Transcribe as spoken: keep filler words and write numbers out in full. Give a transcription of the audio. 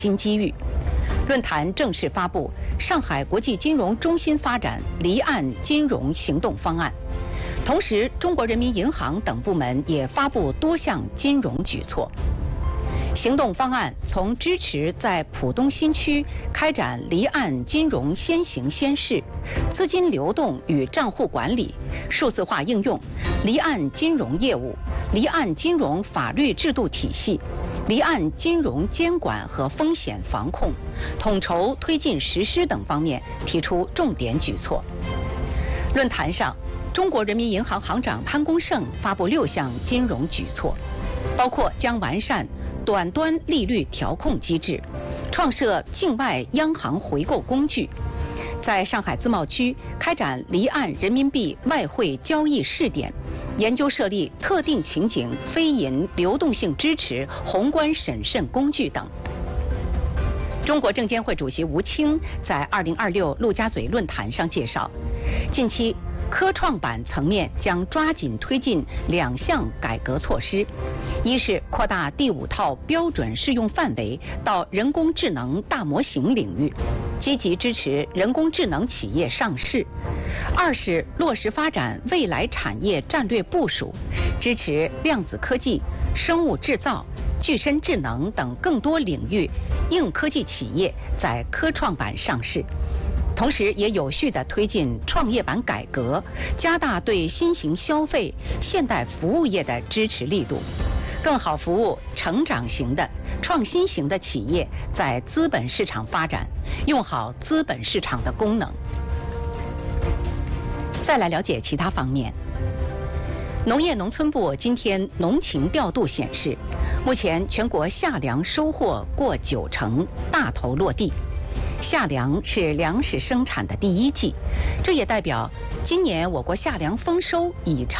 新机遇。论坛正式发布上海国际金融中心发展离岸金融行动方案，同时中国人民银行等部门也发布多项金融举措。行动方案从支持在浦东新区开展离岸金融先行先试、资金流动与账户管理、数字化应用、离岸金融业务、离岸金融法律制度体系、离岸金融监管和风险防控、统筹推进实施等方面提出重点举措。论坛上，中国人民银行行长潘功胜发布六项金融举措，包括将完善短端利率调控机制，创设境外央行回购工具，在上海自贸区开展离岸人民币外汇交易试点，研究设立特定情景非银流动性支持宏观审慎工具等。中国证监会主席吴清在二零二六陆家嘴论坛上介绍，近期科创板层面将抓紧推进两项改革措施，一是扩大第五套标准适用范围到人工智能大模型领域，积极支持人工智能企业上市；二是落实发展未来产业战略部署，支持量子科技、生物制造、具身智能等更多领域硬科技企业在科创板上市。同时也有序地推进创业板改革，加大对新型消费、现代服务业的支持力度，更好服务成长型的、创新型的企业在资本市场发展，用好资本市场的功能。再来了解其他方面。农业农村部今天农情调度显示，目前全国夏粮收获过九成，大头落地。夏粮是粮食生产的第一季，这也代表今年我国夏粮丰收已超